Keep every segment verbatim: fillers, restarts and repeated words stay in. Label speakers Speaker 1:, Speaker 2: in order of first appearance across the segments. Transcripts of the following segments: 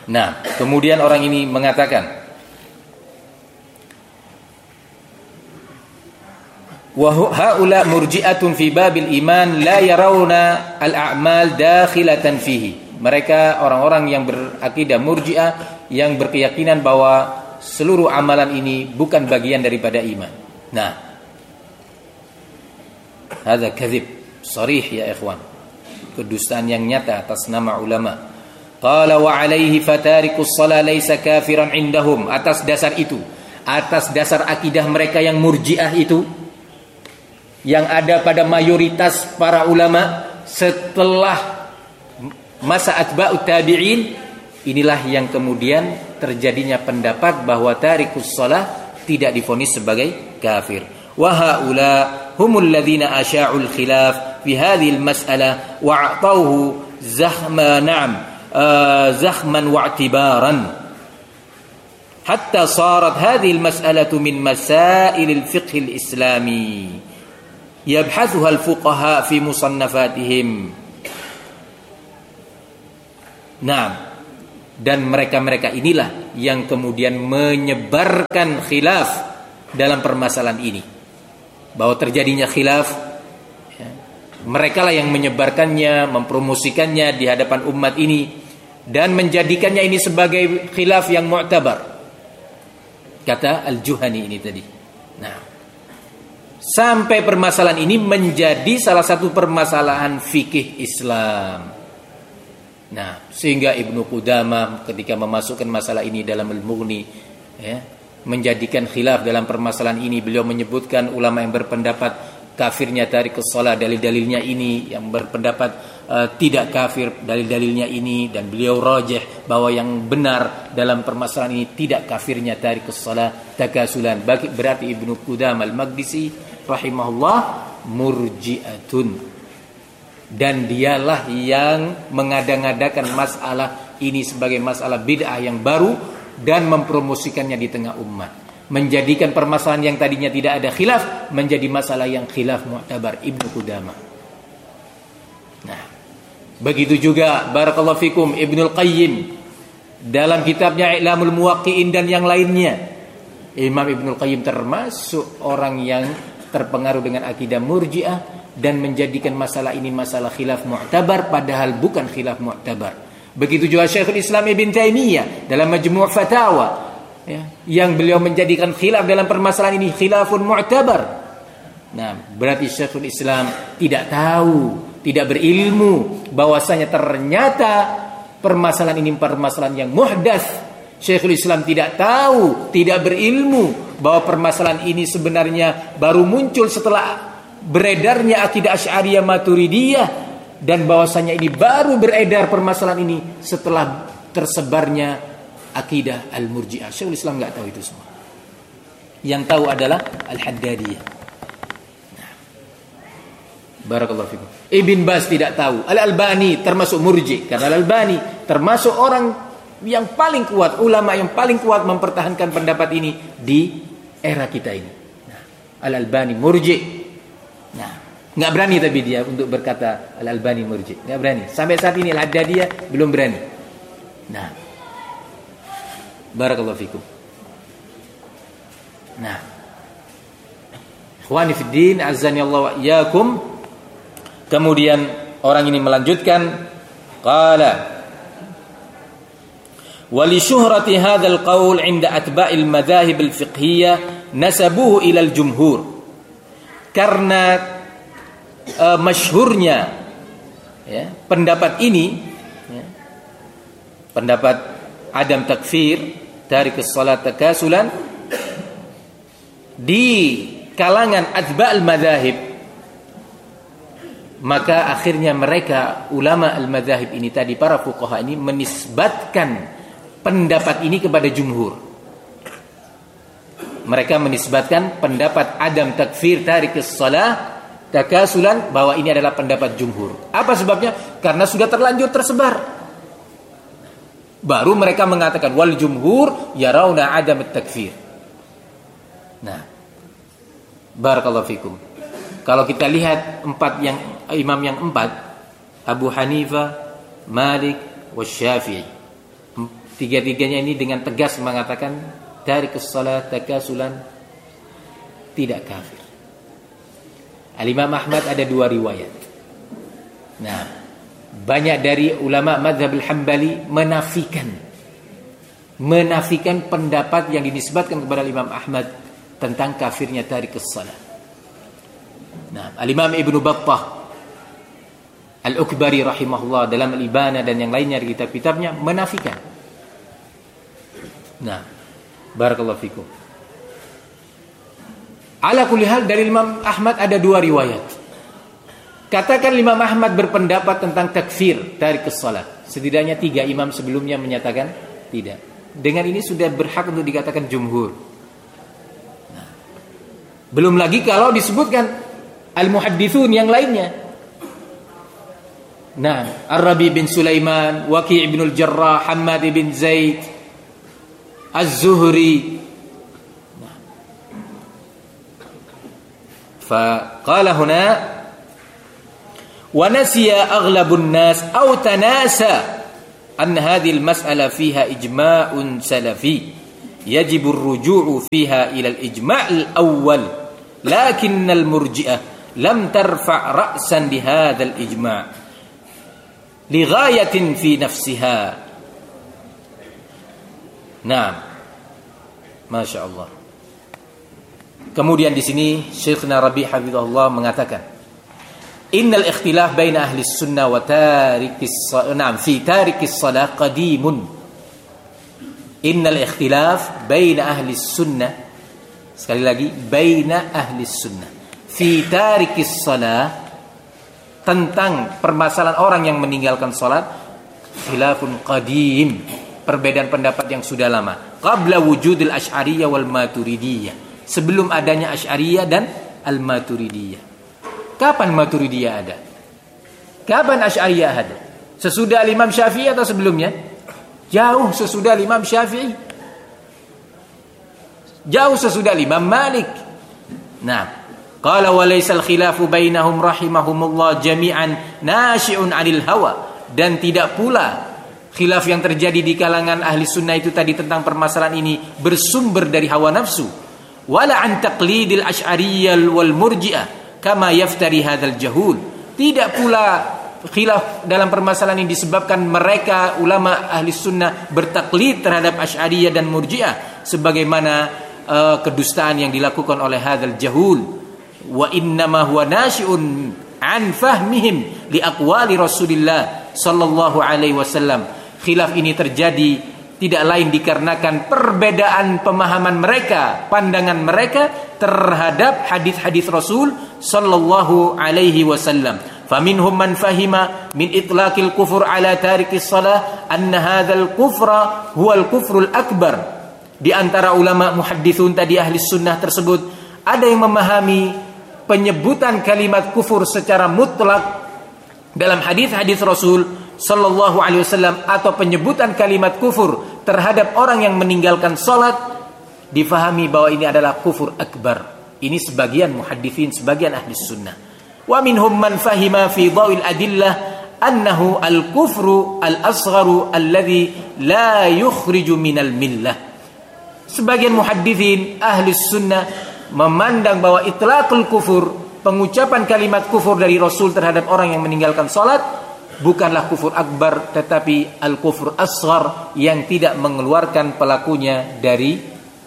Speaker 1: Nah, kemudian orang ini mengatakan, wa haula murji'atun fi babil iman la yarawna al-a'mal dakhilatan fihi. Mereka orang-orang yang berakidah murji'ah yang berkeyakinan bahwa seluruh amalan ini bukan bagian daripada iman. Nah, hadza kadzib sharih ya ikhwan. Kedustaan yang nyata atas nama ulama. Qala wa alaihi fatarikus shalah laisa kafiran indahum. Atas dasar itu, atas dasar akidah mereka yang murji'ah itu, yang ada pada mayoritas para ulama setelah masa atba'ut tabi'in, inilah yang kemudian terjadinya pendapat bahwa tarikus shalah tidak divonis sebagai kafir. Wa haula humul ladzina asya'ul khilaf fi hadhihi al-mas'alah wa a'tawhu zahma na'am زخما واعتبارا حتى صارت هذه المسألة من مسائل الفقه الإسلامي يبحثها الفقهاء في مصنفاتهم. Nah, dan mereka-mereka inilah yang kemudian menyebarkan khilaf dalam permasalahan ini, bahwa terjadinya khilaf. Mereka lah yang menyebarkannya, mempromosikannya di hadapan umat ini dan menjadikannya ini sebagai khilaf yang mu'tabar. Kata Al-Juhani ini tadi. Nah, sampai permasalahan ini menjadi salah satu permasalahan fikih Islam. Nah, sehingga Ibnu Qudamah ketika memasukkan masalah ini dalam Al-Mughni, ya, menjadikan khilaf dalam permasalahan ini, beliau menyebutkan ulama yang berpendapat kafirnya tarikus shalah, dalil-dalilnya ini, yang berpendapat uh, tidak kafir, dalil-dalilnya ini, dan beliau rajih bahwa yang benar dalam permasalahan ini tidak kafirnya tarikus shalah takasulan. Berarti Ibnu Qudamah Al-Maqdisi rahimahullah murji'atun, dan dialah yang mengada-ngadakan masalah ini sebagai masalah bid'ah yang baru dan mempromosikannya di tengah umat, menjadikan permasalahan yang tadinya tidak ada khilaf menjadi masalah yang khilaf mu'tabar. Ibnu Qudamah. Nah, begitu juga barakallahu fikum Ibnul Qayyim dalam kitabnya I'lamul Muwaqqi'in dan yang lainnya. Imam Ibnul Qayyim termasuk orang yang terpengaruh dengan akidah murji'ah dan menjadikan masalah ini masalah khilaf mu'tabar padahal bukan khilaf mu'tabar. Begitu juga Syekhul Islam Ibn Taimiyah dalam Majmu' Fatawa, ya, yang beliau menjadikan khilaf dalam permasalahan ini khilafun mu'tabar. Nah, berarti Syekhul Islam tidak tahu, tidak berilmu bahwasanya ternyata permasalahan ini permasalahan yang muhdats. Syekhul Islam tidak tahu, tidak berilmu bahwa permasalahan ini sebenarnya baru muncul setelah beredarnya akidah Asy'ariyah Maturidiyah, dan bahwasanya ini baru beredar permasalahan ini setelah tersebarnya akidah Al-Murji'ah. Syekhul Islam enggak tahu itu semua. Yang tahu adalah Al-Haddadiyah. Nah, barakallahu fikum. Ibn Baz tidak tahu. Al-Albani termasuk murji, karena Al-Albani termasuk orang yang paling kuat, ulama yang paling kuat mempertahankan pendapat ini di era kita ini. Nah, Al-Albani murji. Nah, enggak berani tapi dia untuk berkata Al-Albani murji. Enggak berani. Sampai saat ini Al-Haddadiyah belum berani. Nah, barakallahu fikum. Nah, ikhwani fid din, azani Allah wa iyyakum. Kemudian orang ini melanjutkan, qala wa li syuhrati hadzal qaul 'inda atba'il madzahib al-fiqhiyyah nasabuhu ila al-jumhur. Karena uh, masyhurnya, ya, pendapat ini, ya, pendapat adam takfir tarikus shalah takasulan di kalangan atba'al madzahib, maka akhirnya mereka ulama al-madzahib ini tadi, para fuqaha ini menisbatkan pendapat ini kepada jumhur. Mereka menisbatkan pendapat adam takfir tarikus shalah takasulan bahwa ini adalah pendapat jumhur. Apa sebabnya? Karena sudah terlanjur tersebar. Baru mereka mengatakan wal jumhur yarawna adam at-takfir. Nah, barakallahu fikum. Kalau kita lihat empat yang imam yang empat, Abu Hanifah, Malik, Wasyafi'i, Tiga-tiganya ini dengan tegas mengatakan tarikus shalah takasulan tidak kafir. Al-Imam Ahmad ada dua riwayat. Nah, banyak dari ulama mazhab al-Hambali menafikan menafikan pendapat yang dinisbatkan kepada Imam Ahmad tentang kafirnya tarikus shalah. Nah, Al-Imam Ibnu Battah Al-Ukbari rahimahullah dalam Al-Ibana dan yang lainnya di kitab-kitabnya menafikan. Nah, barakallahu fikum. Ala kulli hal dari Imam Ahmad ada dua riwayat. Katakan Imam Ahmad berpendapat tentang takfir tarikus shalah. Setidaknya tiga imam sebelumnya menyatakan tidak. Dengan ini sudah berhak untuk dikatakan jumhur. Nah, belum lagi kalau disebutkan al-muhaddithun yang lainnya. Nah, Ar-Rabi bin Sulaiman, Waqi' bin al-Jarrah, Hammad bin Zaid, Az-Zuhri. Nah. Faqala huna wa nasiya aghlabun nas aw tanasa an hadhihi al-mas'ala fiha ijma'un salafi yajibu ar-ruju'u fiha ila al-ijma' al-awwal lakin al-murji'ah lam tarfa' ra'san li hadha al-ijma' li ghayatin fi nafsiha. Naam. Masya Allah. Kemudian di sini Syekhna Rabi' hafizahullah mengatakan innal ikhtilaf baina ahli sunnah wa tarikis naam fi tarikis shalah qadimun. Innal ikhtilaf baina ahli sunnah, sekali lagi baina ahli sunnah, fi tarikis shalah, tentang permasalahan orang yang meninggalkan salat, khilafun qadim, perbedaan pendapat yang sudah lama, qabla wujudil asy'ariyah wal maturidiyah, sebelum adanya asy'ariyah dan al maturidiyah. Kapan Maturidiyah ada? Kapan Asy'ariyah ada? Sesudah Imam Syafi'i atau sebelumnya? Jauh sesudah Imam Syafi'i. Jauh sesudah Imam Malik. Nah, qala wa laysal khilafu bainahum rahimahumullah jami'an nashi'un 'anil hawa, dan tidak pula khilaf yang terjadi di kalangan ahli sunnah itu tadi tentang permasalahan ini bersumber dari hawa nafsu. Wala an taqlidil asy'ariyyah wal murji'ah kama yaftari hadzal jahul. Tidak pula khilaf dalam permasalahan ini disebabkan mereka ulama ahli sunnah bertaklid terhadap Asy'ariyah dan Murji'ah sebagaimana uh, kedustaan yang dilakukan oleh hadzal jahul. Wa innama huwa nashi'un an fahmihim li aqwali Rasulillah sallallahu alaihi wasallam. Khilaf ini terjadi tidak lain dikarenakan perbedaan pemahaman mereka, pandangan mereka terhadap hadis-hadis Rasul sallallahu alaihi wasallam. Faminhum man fahima min itlaqil kufur ala tarikis shalah anna hadzal kufra huwal kufrul akbar. Di antara ulama muhadditsun tadi ahli sunnah tersebut ada yang memahami penyebutan kalimat kufur secara mutlak dalam hadis-hadis Rasul sallallahu alaihi wasallam atau penyebutan kalimat kufur terhadap orang yang meninggalkan salat difahami bahwa ini adalah kufur akbar. Ini sebagian muhadditsin, sebagian ahli sunnah. Wa minhum man fahima fi dhawil adillah annahu al-kufru al-asgharu alladhi la yukhriju minal millah. Sebagian muhadditsin ahli sunnah memandang bahwa itlaqul kufur, pengucapan kalimat kufur dari Rasul terhadap orang yang meninggalkan salat bukanlah kufur akbar, tetapi al-kufur asghar yang tidak mengeluarkan pelakunya dari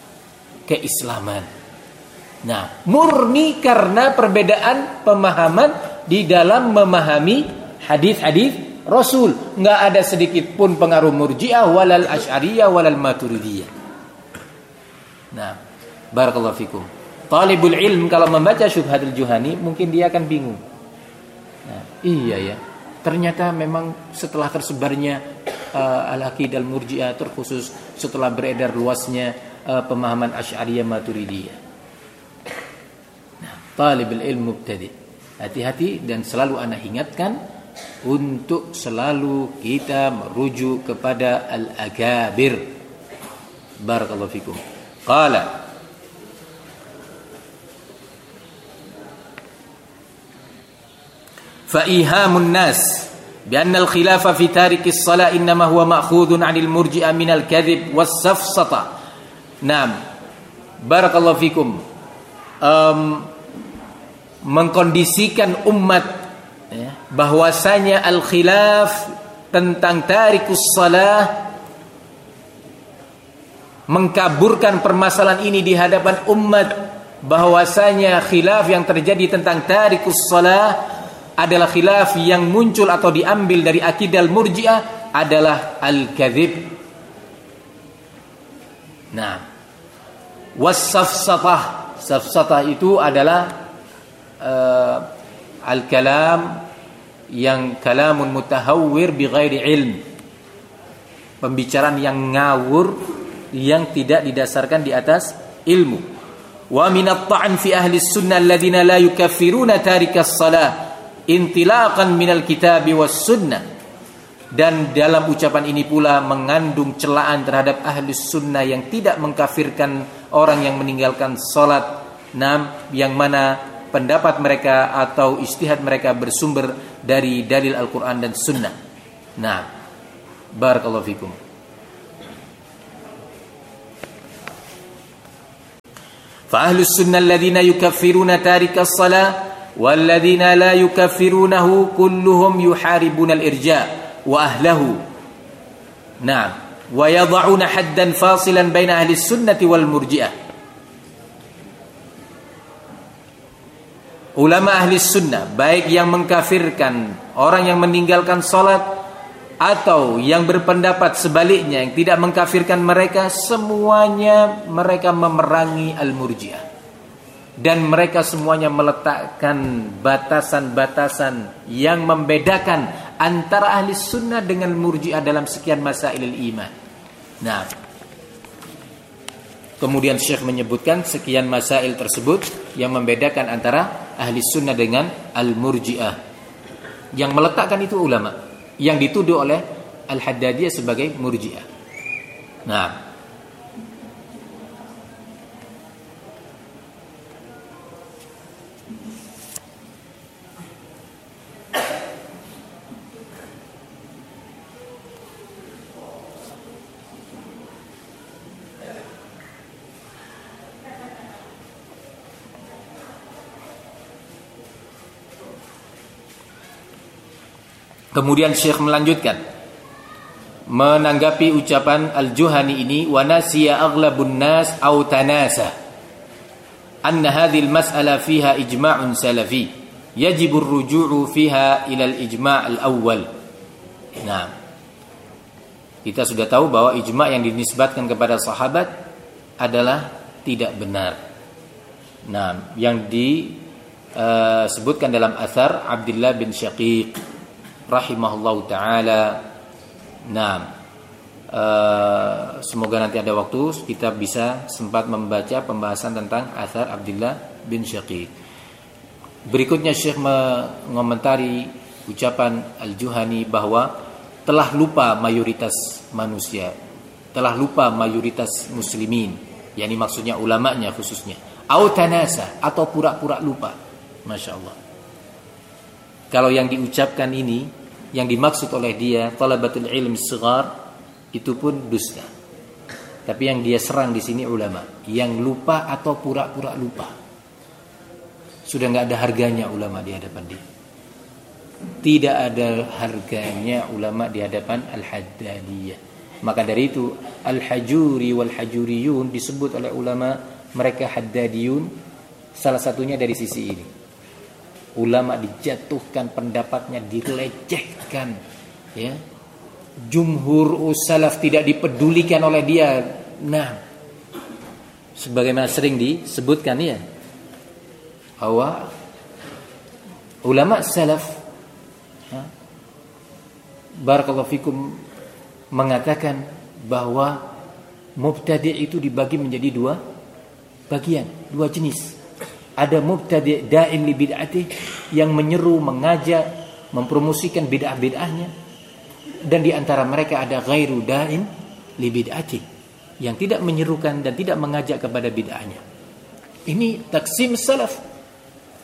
Speaker 1: keislaman. Nah, murni karena perbedaan pemahaman di dalam memahami hadis-hadis Rasul. Nggak ada sedikit pun pengaruh Murji'ah walal Asy'ariyah walal Maturidiyah. Nah, barakallahu fikum. Talibul ilm kalau membaca Syubhatul Juhani mungkin dia akan bingung. Nah, iya ya. Ternyata memang setelah tersebarnya uh, al-aqidah al-Murji'ah, terkhusus setelah beredar luasnya uh, pemahaman Asy'ariyah Maturidiyah. Nah, talibul ilm mubtadi, hati-hati dan selalu ana ingatkan untuk selalu kita merujuk kepada al-akabir. Barakallahu fikum. Qala fa ihamun nas bi anna al-khilafa fi tarikis shalah innama huwa ma'khudun 'anil murji'ah minal kadhib was-safsata. Naam. Barakallahu fikum. Um, mengkondisikan umat ya, bahwasanya al-khilaf tentang tarikus shalah, mengkaburkan permasalahan ini di hadapan umat, bahwasanya khilaf yang terjadi tentang tarikus shalah adalah khilaf yang muncul atau diambil dari akidah al-murji'ah adalah al-kadzib. Nah, was-safsatah, safsatah itu adalah uh, al-kalam yang kalamun mutahawwir bighairi ilm, pembicaraan yang ngawur yang tidak didasarkan di atas ilmu. Wa minat ta'an fi ahli sunnah alladhina la yukaffiruna tarikas salah intilaqan minal kitabi was sunnah. Dan dalam ucapan ini pula mengandung celaan terhadap ahli sunnah yang tidak mengkafirkan orang yang meninggalkan salat, nam yang mana pendapat mereka atau ijtihad mereka bersumber dari dalil Al-Quran dan Sunnah. Nah, barakallahu fikum. Fa ahlus sunnah alladhina yukaffiruna tarikas salah walladhina la yukaffirunahu kulluhum yuharibuna al-irja' wa ahlahu. Nah, wa yad'una haddan fasilan baina ahli sunnati wal murji'ah. Ulama ahli sunnah, baik yang mengkafirkan orang yang meninggalkan salat atau yang berpendapat sebaliknya yang tidak mengkafirkan mereka, semuanya mereka memerangi al-murji'ah. Dan mereka semuanya meletakkan batasan-batasan yang membedakan antara ahli sunnah dengan murji'ah dalam sekian masailul iman. Nah, kemudian Syekh menyebutkan sekian masail tersebut yang membedakan antara ahli sunnah dengan al-murji'ah. Yang meletakkan itu ulama yang dituduh oleh Al-Haddadiyah sebagai murji'ah. Nah, kemudian Syekh melanjutkan menanggapi ucapan Al-Juhani ini, wa nasiya aghlabun nas aw tanasa anna hadhihi al-mas'ala fiha ijma'un salafi yajibu ar-ruju'u fiha ila al-ijma' al-awwal. Nah, kita sudah tahu bahwa ijma' yang dinisbatkan kepada sahabat adalah tidak benar. Nah, yang disebutkan uh, dalam athar Abdullah bin Syaqiq rahimahullahu ta'ala. Nah, uh, semoga nanti ada waktu kita bisa sempat membaca pembahasan tentang athar Abdullah bin Syaqiq. Berikutnya Syekh mengomentari ucapan Al-Juhani bahwa telah lupa mayoritas manusia, telah lupa mayoritas muslimin, yakni maksudnya ulamanya khususnya, au tanasa, atau pura-pura lupa. Masya Allah. Kalau yang diucapkan ini, yang dimaksud oleh dia talabatul ilm shighar, itu pun dusta. Tapi yang dia serang di sini ulama yang lupa atau pura-pura lupa. Sudah enggak ada harganya ulama di hadapan dia. Tidak ada harganya ulama di hadapan Al-Haddadiyah. Maka dari itu Al-Hajuri wal Hajuriyun disebut oleh ulama mereka Haddadiyun, salah satunya dari sisi ini. Ulama dijatuhkan pendapatnya, dilecehkan, ya. Jumhur salaf tidak dipedulikan oleh dia. Nah, sebagaimana sering disebutkan ya, bahwa ulama salaf, ha, barakallahu fikum, mengatakan bahwa mubtadi' itu dibagi menjadi dua bagian, dua jenis. Ada mubtadi' da'in li bid'atih, yang menyeru, mengajak, mempromosikan bid'ah-bid'ahnya, dan di antara mereka ada ghairu da'in li bid'atih, yang tidak menyerukan dan tidak mengajak kepada bid'ahnya. Ini taksim salaf.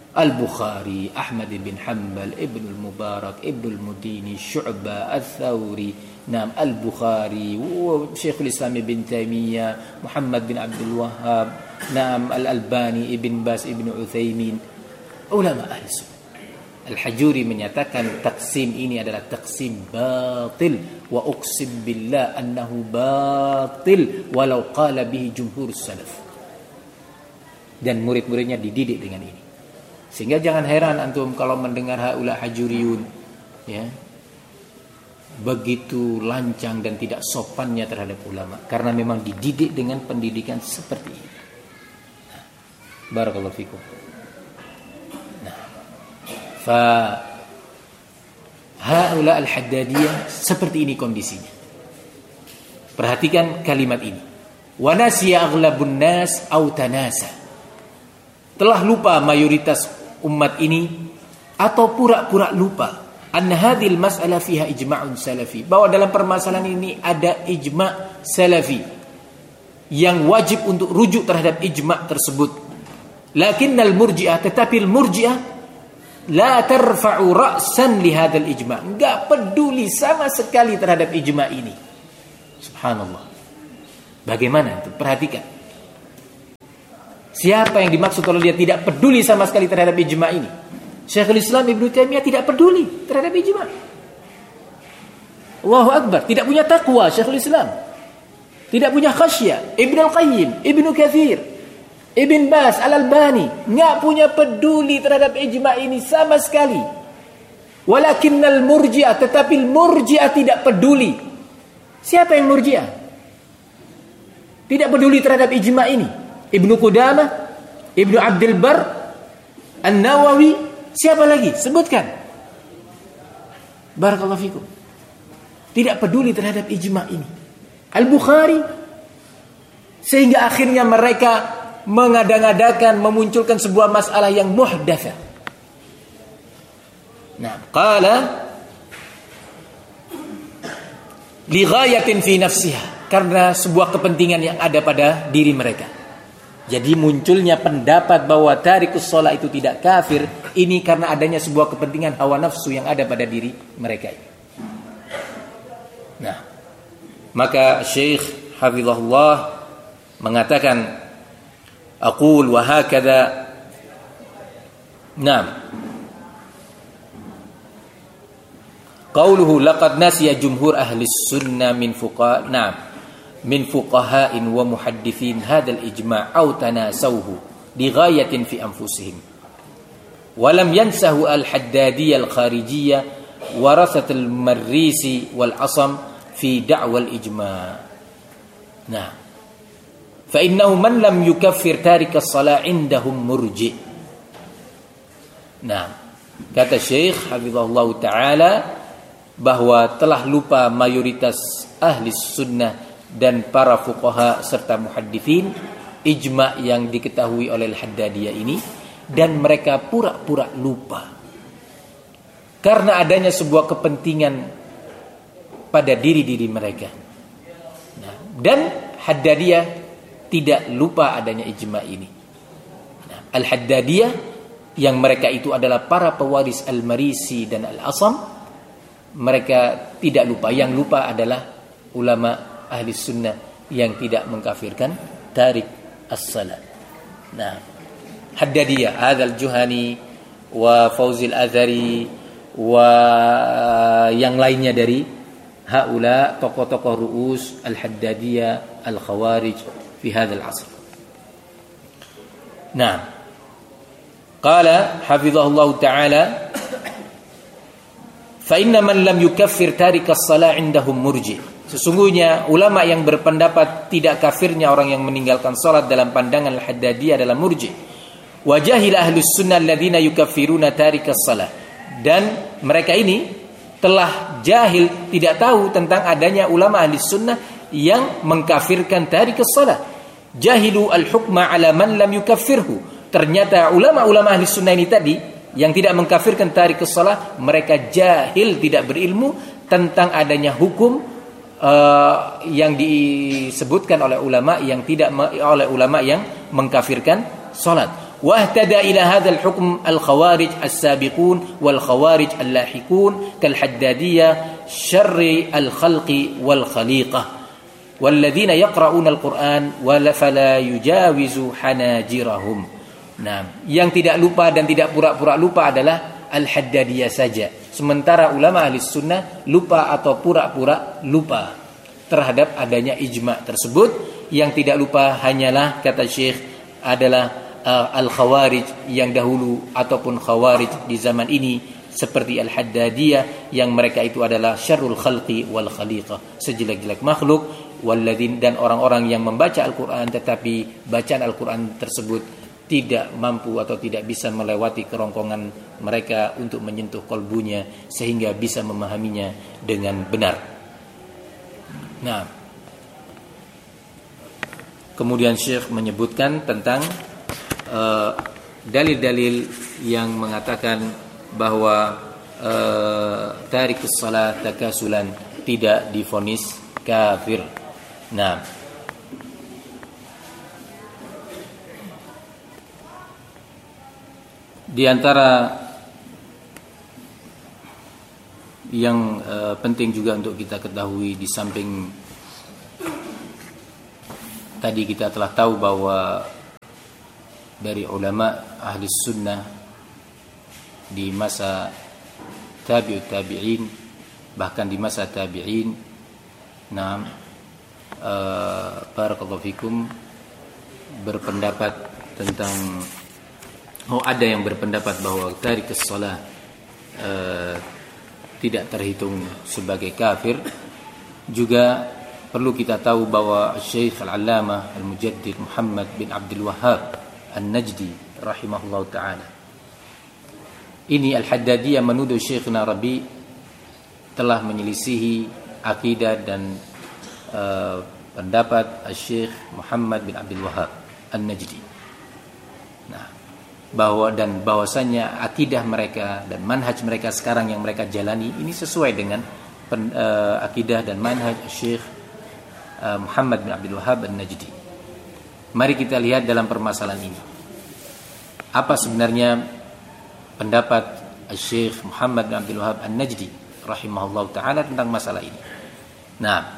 Speaker 1: Al-Bukhari, Ahmad bin Hanbal, Ibnu Mubarak, Ibnu Mudini, Syu'bah, Al-Thawri, Naam Al-Bukhari, Syekhul Islam Ibn Taimiyah, Muhammad bin Abdul Wahhab, Naam Al-Albani, Ibn Bas, Ibnu Utsaimin, ulama ahli sunnah. Al-Hajuri menyatakan taksim ini adalah taksim batil, wa uqsim billah annahu batil walau qala bihi jumhur salaf. Dan murid-muridnya dididik dengan ini. Sehingga jangan heran antum kalau mendengar haula hajuriyun, ya, begitu lancang dan tidak sopannya terhadap ulama, karena memang dididik dengan pendidikan seperti ini. Nah, barakallahu fikum. Nah, fa haula al-haddadiyah seperti ini kondisinya. Perhatikan kalimat ini. Wa nasiya aghlabun nas aw tanasa. Telah lupa mayoritas umat ini atau pura-pura lupa anna hadhil mas'alah fiha ijma'un salafi, bahwa dalam permasalahan ini ada ijma' salafi yang wajib untuk rujuk terhadap ijma' tersebut. Lakinnal murji'ah, tetapi al-murji'ah la tarfa'u ra'san li hadzal ijma', enggak peduli sama sekali terhadap ijma' ini. Subhanallah. Bagaimana itu? Perhatikan. Siapa yang dimaksud kalau dia tidak peduli sama sekali terhadap ijma' ini? Syekhul Islam Ibnu Taimiyah tidak peduli terhadap ijma'. Allahu Akbar, tidak punya takwa Syekhul Islam. Tidak punya khasyah Ibnu Al-Qayyim, Ibnu Katsir, Ibn Bas, Al-Albani, enggak punya peduli terhadap ijma' ini sama sekali. Walakinnal murji'ah, tetapi murji'ah tidak peduli. Siapa yang murji'ah? Tidak peduli terhadap ijma' ini. Ibnu Qudamah, Ibnu Abdul Bar, An-Nawawi, siapa lagi? Sebutkan. Barakallahu fikum. Tidak peduli terhadap ijma' ini. Al-Bukhari, sehingga akhirnya mereka mengadang-adakan, memunculkan sebuah masalah yang muhdatsah. Nah, qala li ghayatin fi nafsiha, karena sebuah kepentingan yang ada pada diri mereka. Jadi munculnya pendapat bahwa tarikus shalah itu tidak kafir, ini karena adanya sebuah kepentingan hawa nafsu yang ada pada diri mereka. Nah, maka Syekh hafizahullah mengatakan, aqul wa hakadha. Naam. Qauluhu laqad nasiya jumhur ahli sunnah min fuqaha. Naam. min fuqaha'in wa muhaddithin hadzal ijma' aw tanasawhu li ghayatin fi anfusihim wa lam yansahu al-haddadiyya al-kharijiyya warasat al-marrisi wal asam fi da'wa al-ijma'. Nah, fa innahu man lam yukaffir tarik as-salah indahum murji'. Nah, kata Syekh hafizahullah taala bahwa telah lupa mayoritas ahli sunnah dan para fuqaha serta muhaddithin ijma' yang diketahui oleh Al-Haddadiyah ini, dan mereka pura-pura lupa karena adanya sebuah kepentingan pada diri-diri mereka. Nah, dan Haddadiyah tidak lupa adanya ijma' ini. Nah, Al-Haddadiyah yang mereka itu adalah para pewaris Al-Marisi dan Al-Asam, mereka tidak lupa. Yang lupa adalah ulama ahli sunnah yang tidak mengkafirkan tarik as-salat. Nah, Haddadiyah, hadzal Juhani wa Fauzil Azhari wa yang lainnya dari haula tokoh-tokoh ru'us al-Haddadiyah al-Khawarij fi hadzal asr. Nah, qala hafizahullah taala fa inna man lam yukaffir tarik as-salat indahum murji'. Sesungguhnya ulama yang berpendapat tidak kafirnya orang yang meninggalkan salat dalam pandangan Al-Haddadiyah adalah murji'. Wa jahil ahlus sunnah alladziina yukaffiruna tarikas salah. Dan mereka ini telah jahil, tidak tahu tentang adanya ulama ahli sunnah yang mengkafirkan tarikas salah. Jahilu al-hukma ala man lam yukaffirhu. Ternyata ulama-ulama ahli sunnah ini tadi yang tidak mengkafirkan tarikas salah, mereka jahil, tidak berilmu tentang adanya hukum Uh, yang disebutkan oleh ulama yang tidak oleh ulama yang mengkafirkan salat. واهتدى إلى هذا الحكم الخوارج السابقون والخوارج اللاحقون كالحدادية شر الخلق والخليقة والذين يقرؤون القرآن فلا يجاوز حناجرهم. Nah, yang tidak lupa dan tidak pura-pura lupa adalah Al-Haddadiyah saja. Sementara ulama ahli sunnah lupa atau pura-pura lupa terhadap adanya ijma' tersebut. Yang tidak lupa hanyalah, kata Syekh, adalah uh, Al-Khawarij yang dahulu ataupun Khawarij di zaman ini, seperti Al-Haddadiyah yang mereka itu adalah syarrul khalqi wal khaliqah, sejelek-jelek makhluk, walladzin, dan orang-orang yang membaca Al-Quran tetapi bacaan Al-Quran tersebut tidak mampu atau tidak bisa melewati kerongkongan mereka untuk menyentuh kolbunya sehingga bisa memahaminya dengan benar. Nah, kemudian Syekh menyebutkan tentang uh, dalil-dalil yang mengatakan bahwa uh, tarikus shalah takasulan tidak divonis kafir. Nah, di antara yang uh, penting juga untuk kita ketahui, di samping tadi kita telah tahu bahwa dari ulama ahli sunnah di masa tabi'ut tabi'in, bahkan di masa tabi'in, nah uh, barakallahu fikum, berpendapat tentang, oh ada yang berpendapat bahwa tarikus shalah uh, tidak terhitung sebagai kafir. Juga perlu kita tahu bahwa Syekh Al-Allamah Al-Mujaddid Muhammad bin Abdul Wahhab An-Najdi rahimahullah ta'ala, ini Al-Haddadiyah menuduh Syekhna Rabi telah menyelisihi akidah dan uh, pendapat Syekh Muhammad bin Abdul Wahhab An-Najdi. Nah, bahwa dan bahwasanya akidah mereka dan manhaj mereka sekarang yang mereka jalani ini sesuai dengan pen, uh, akidah dan manhaj Syekh uh, Muhammad bin Abdul Wahhab An-Najdi. Mari kita lihat dalam permasalahan ini apa sebenarnya pendapat Syekh Muhammad bin Abdul Wahhab An-Najdi rahimahullah ta'ala tentang masalah ini. Nah,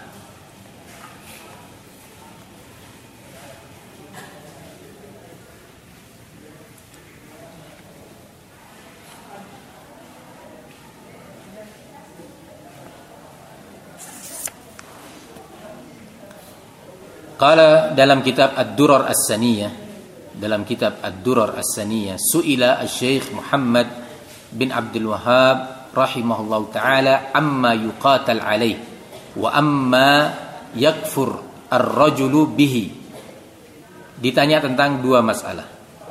Speaker 1: qala dalam kitab Ad-Durar As-Saniyah, dalam kitab Ad-Durar As-Saniyah, su'ila Syekh Muhammad bin Abdul Wahhab rahimahullah ta'ala amma yuqatal alaih wa amma yakfur ar-rajulu bihi. Ditanya tentang dua masalah.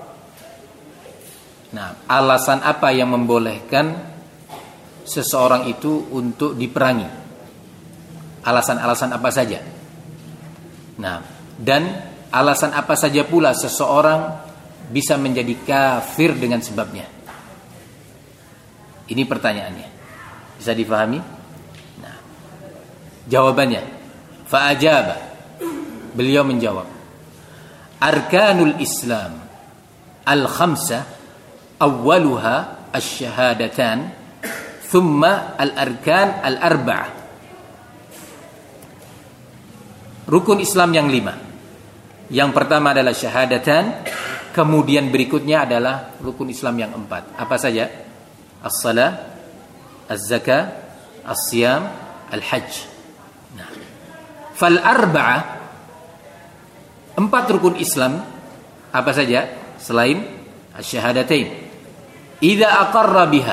Speaker 1: Nah, alasan apa yang membolehkan seseorang itu untuk diperangi? Alasan-alasan apa saja? Nah, dan alasan apa saja pula seseorang bisa menjadi kafir dengan sebabnya? Ini pertanyaannya. Bisa difahami? Nah, jawabannya, fa'ajaba, beliau menjawab, arkanul Islam al-khamsah awwaluha asy-syahadatan thumma al-arkan al-arba'ah. Rukun Islam yang lima. Yang pertama adalah syahadatan, kemudian berikutnya adalah rukun Islam yang empat. Apa saja? As-salah, az-zakah, as-siyam, al-hajj. Nah, fal arba'ah, empat rukun Islam apa saja selain asy-syahadatain? Idza aqarra biha.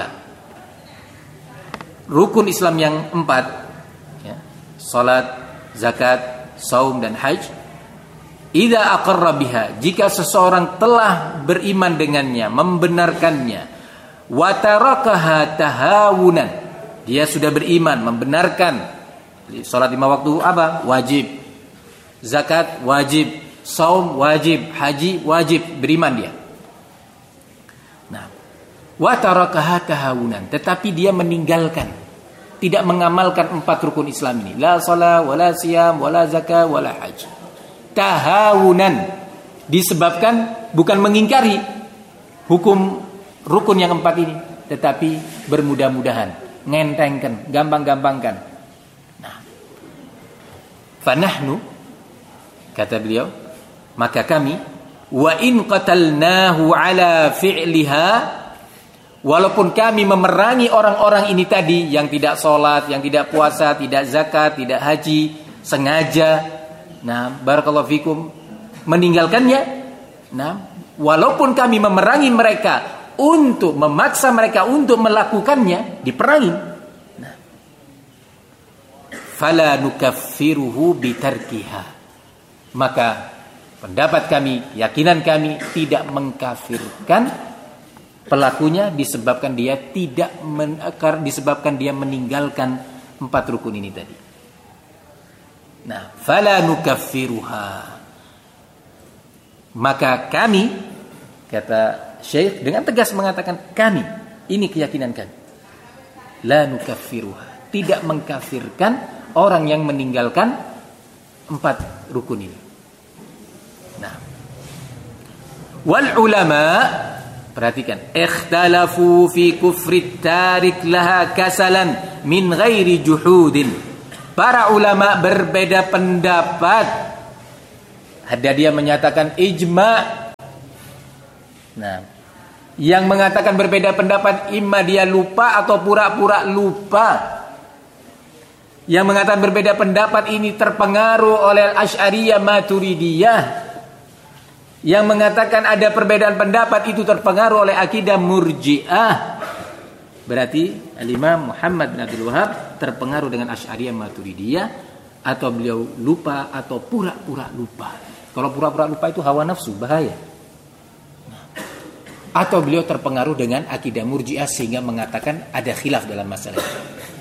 Speaker 1: Rukun Islam yang empat, ya, salat, zakat, saum dan haji. Idza aqarra biha, jika seseorang telah beriman dengannya, membenarkannya, wa tarakaha tahawunan, dia sudah beriman, membenarkan salat lima waktu apa? Wajib. Zakat wajib, saum wajib, haji wajib, beriman dia. Nah, wa tarakaha tahawunan, tetapi dia meninggalkan, tidak mengamalkan empat rukun Islam ini. La salat, wala siyam, wala zakah, wala haji. Tahawunan, disebabkan bukan mengingkari, hukum rukun yang empat ini, tetapi bermudah-mudahan, ngentengkan, gampang-gampangkan. Nah, fanahnu, kata beliau, maka kami, wa in qatalnahu ala fi'liha, walaupun kami memerangi orang-orang ini tadi yang tidak sholat, yang tidak puasa, tidak zakat, tidak haji, sengaja, nah, barakallahu fikum, meninggalkannya, nah, walaupun kami memerangi mereka untuk memaksa mereka untuk melakukannya, diperangi, nah, fala nukaffiruhu bitarkiha, maka pendapat kami, keyakinan kami tidak mengkafirkan pelakunya disebabkan dia tidak men, disebabkan dia meninggalkan empat rukun ini tadi. Nah, fala nukaffiruha, maka kami, kata Syekh dengan tegas mengatakan, kami, ini keyakinan kami, la nukaffiruha, tidak mengkafirkan orang yang meninggalkan empat rukun ini. Nah, wal ulama, perhatikan, ikhtalafu fi kufri tarik laha kasalan min ghairi juhudin. Para ulama berbeda pendapat. Ada dia menyatakan ijma. Nah, yang mengatakan berbeda pendapat, imma dia lupa atau pura-pura lupa. Yang mengatakan berbeda pendapat ini terpengaruh oleh Asy'ariyah Maturidiyah. Yang mengatakan ada perbedaan pendapat itu terpengaruh oleh akidah Murji'ah. Berarti Al-Imam Muhammad bin Abdul Wahhab terpengaruh dengan Asy'ariyah Maturidiyah, atau beliau lupa atau pura-pura lupa. Kalau pura-pura lupa itu hawa nafsu, bahaya. Atau beliau terpengaruh dengan akidah Murji'ah sehingga mengatakan ada khilaf dalam masalah itu.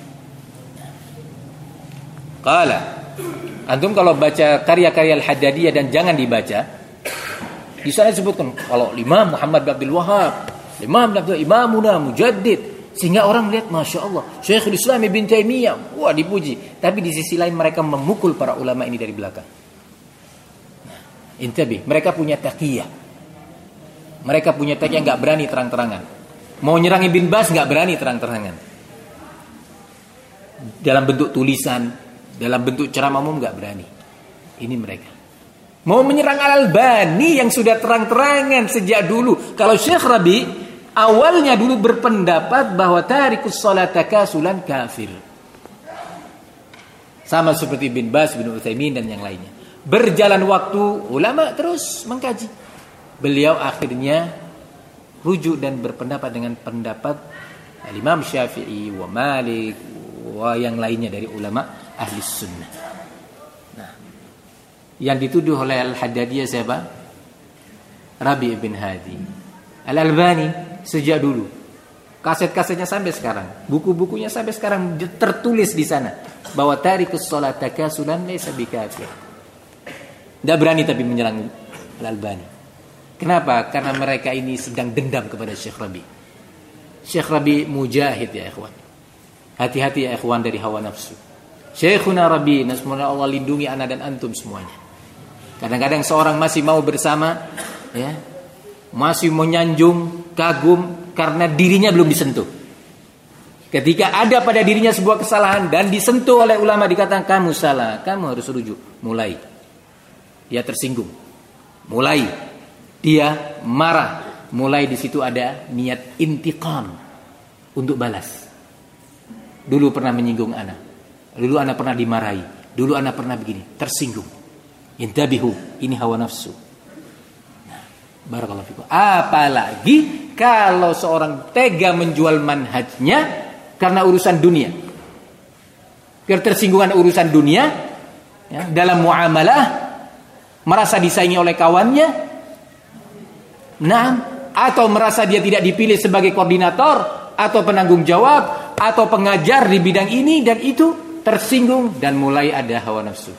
Speaker 1: Qala, antum kalau baca karya-karya Al-Haddadiyah, dan jangan dibaca, di sana disebutkan kalau Imam Muhammad bin Abdul Wahhab, Imam bin Abdul Imamuna Mujaddid, sehingga orang melihat Masya Allah Syekhul Islam Ibn Taimiyah, wah dipuji. Tapi di sisi lain mereka memukul para ulama ini dari belakang. Nah, intabi, mereka punya taqiyah, mereka punya taqiyah, nggak berani terang-terangan. Mau nyerang Ibn Baz nggak berani terang-terangan. Dalam bentuk tulisan, dalam bentuk ceramah umum nggak berani. Ini mereka. Mau menyerang Al-Albani yang sudah terang-terangan sejak dulu. Kalau Syekh Rabi awalnya dulu berpendapat bahwa tarikus shalat takasulan kafir. Sama seperti bin Baz, bin Utsaimin dan yang lainnya. Berjalan waktu, ulama terus mengkaji. Beliau akhirnya rujuk dan berpendapat dengan pendapat Imam Syafi'i wa Malik wa yang lainnya dari ulama ahli sunnah. Nah, yang dituduh oleh Al-Haddadiyah siapa? Rabi' bin Hadi. Al-Albani sejak dulu, kaset-kasetnya sampai sekarang, buku-bukunya sampai sekarang tertulis di sana bahwa tarikus shalat takasulan laysa bikafir. Tidak berani tapi menyerang Al-Albani. Kenapa? Karena mereka ini sedang dendam kepada Syekh Rabi. Syekh Rabi mujahid ya ikhwan. Hati-hati ya ikhwan dari hawa nafsu. Syekhuna Rabi, semoga Allah lindungi ana dan antum semuanya. Kadang-kadang seorang masih mau bersama, ya, masih menyanjung, kagum karena dirinya belum disentuh. Ketika ada pada dirinya sebuah kesalahan dan disentuh oleh ulama, dikatakan kamu salah, kamu harus rujuk. Mulai dia tersinggung, mulai dia marah, mulai di situ ada niat intiqam untuk balas. Dulu pernah menyinggung ana, dulu ana pernah dimarahi, dulu ana pernah begini, tersinggung. Intabihu, ini hawa nafsu. Nah, barakallahu fikum. Apalagi kalau seorang tega menjual manhajnya karena urusan dunia, ketersinggungan urusan dunia, ya, dalam muamalah, merasa disaingi oleh kawannya, nah, atau merasa dia tidak dipilih sebagai koordinator atau penanggung jawab atau pengajar di bidang ini dan itu, tersinggung dan mulai ada hawa nafsu.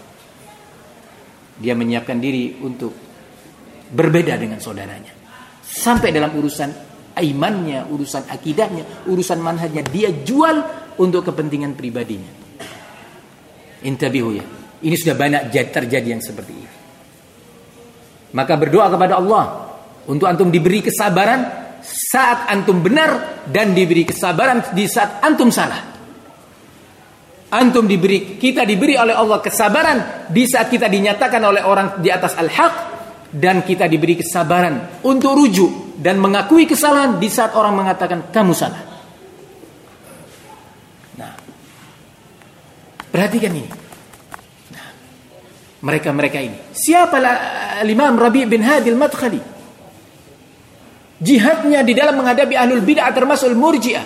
Speaker 1: Dia menyiapkan diri untuk berbeda dengan saudaranya. Sampai dalam urusan imannya, urusan akidahnya, urusan manhajnya, dia jual untuk kepentingan pribadinya. Intabihu ya. Ini sudah banyak terjadi yang seperti ini. Maka berdoa kepada Allah untuk antum diberi kesabaran saat antum benar dan diberi kesabaran di saat antum salah. Antum diberi, kita diberi oleh Allah kesabaran di saat kita dinyatakan oleh orang di atas al-haq, dan kita diberi kesabaran untuk rujuk dan mengakui kesalahan di saat orang mengatakan kamu salah. Nah, perhatikan ini. Nah, mereka-mereka ini. Siapa Imam Rabi' bin Hadi al-Madkhali? Jihadnya di dalam menghadapi ahlul bid'ah termasuk al-murji'ah.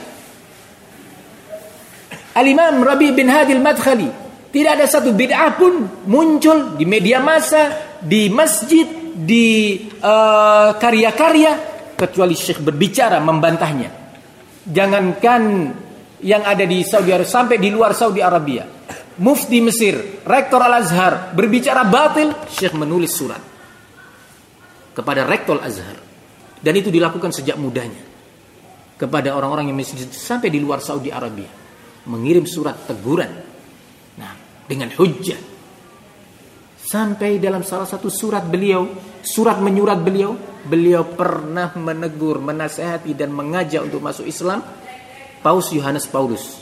Speaker 1: Al-Imam Rabi' bin Hadi al-Madkhali, tidak ada satu bid'ah pun muncul di media massa, di masjid, di uh, karya-karya, kecuali Syekh berbicara membantahnya. Jangankan yang ada di Saudi Arabia, sampai di luar Saudi Arabia, Mufti Mesir, Rektor Al-Azhar berbicara batil, Syekh menulis surat kepada Rektor Al-Azhar, dan itu dilakukan sejak mudanya kepada orang-orang yang masih sampai di luar Saudi Arabia, mengirim surat teguran, nah, dengan hujjah. Sampai dalam salah satu surat beliau, surat menyurat beliau, beliau pernah menegur, menasihati dan mengajak untuk masuk Islam Paus Yohanes Paulus.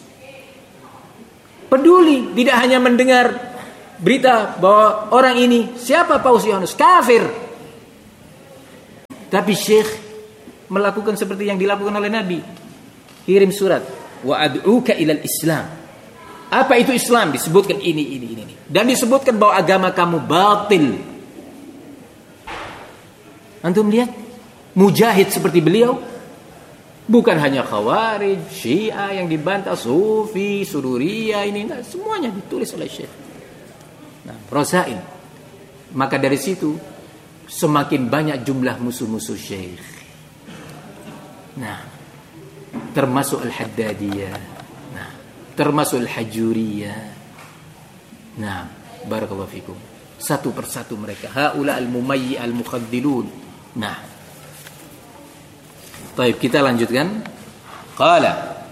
Speaker 1: Peduli, tidak hanya mendengar berita bahwa orang ini, siapa Paus Yohanes, kafir. Tapi Syekh melakukan seperti yang dilakukan oleh Nabi. Kirim surat, wa ad'uka ilal Islam. Apa itu Islam? Disebutkan ini, ini, ini. Dan disebutkan bahwa agama kamu batil. Antum lihat, mujahid seperti beliau, bukan hanya Khawarij, Syiah yang dibantah, Sufi, Sururiyah, ini, nah, semuanya ditulis oleh Syekh. Nah, Rosail. Maka dari situ semakin banyak jumlah musuh-musuh Syekh. Nah, termasuk Al-Haddadiyah, nah, termasuk Al-Hajuriyah. Nah, barakallahu fikum. Satu persatu mereka. Haula al-mumayyi al-mukhadzilun. Nah, baik, kita lanjutkan. Qala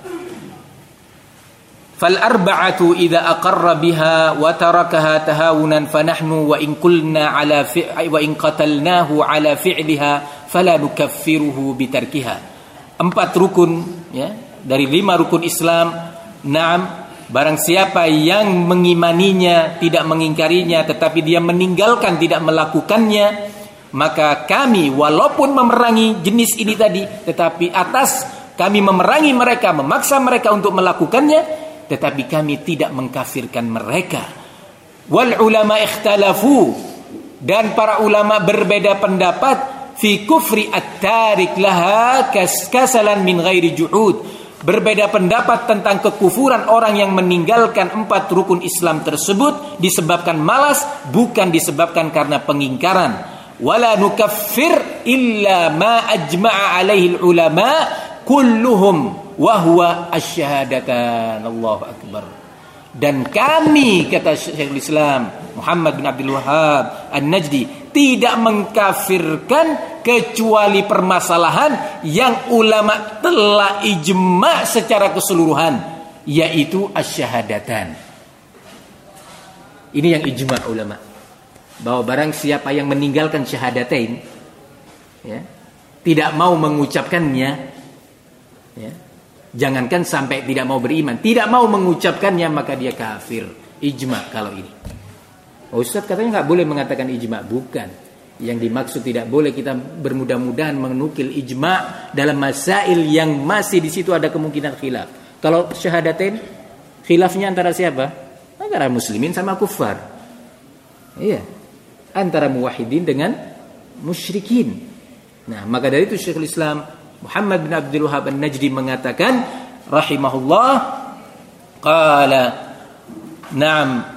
Speaker 1: fal arba'atu idza aqarra biha wa tarakaha tahawunan fa nahnu wa in qulna ala fi'i wa in qatalnahu ala fi'liha fala nukaffiruhu bitarkiha. Empat rukun, ya, dari lima rukun Islam. Naam, barang siapa yang mengimaninya, tidak mengingkarinya, tetapi dia meninggalkan, tidak melakukannya, maka kami walaupun memerangi jenis ini tadi, tetapi atas kami memerangi mereka, memaksa mereka untuk melakukannya, tetapi kami tidak mengkafirkan mereka. Wal ulama ikhtalafu, dan para ulama berbeda pendapat fi kufri at-tarik laha kasalan min ghairi juhud. Berbeda pendapat tentang kekufuran orang yang meninggalkan empat rukun Islam tersebut disebabkan malas, bukan disebabkan karena pengingkaran. Wala nukaffir illa ma ajma'a alaihi ulama kulluhum wa huwa asyhadatan. Allahu akbar. Dan kami, kata Syekhul Islam Muhammad bin Abdul Wahhab An-Najdi, tidak mengkafirkan kecuali permasalahan yang ulama telah ijma' secara keseluruhan, yaitu asyhadatan. Ini yang ijma' ulama, bahwa barang siapa yang meninggalkan syahadatain, ya, tidak mau mengucapkannya, ya, jangankan sampai tidak mau beriman, tidak mau mengucapkannya, maka dia kafir. Ijma' kalau ini. Ustaz katanya nggak boleh mengatakan ijma'. Bukan. Yang dimaksud tidak boleh kita bermudah-mudahan menukil ijma' dalam masail yang masih di situ ada kemungkinan khilaf. Kalau syahadatain, khilafnya antara siapa? Antara muslimin sama kufar. Iya. Antara muwahhidin dengan musyrikin. Nah, maka dari itu Syekhul Islam Muhammad bin Abdul Wahhab An-Najdi mengatakan rahimahullah, qala na'am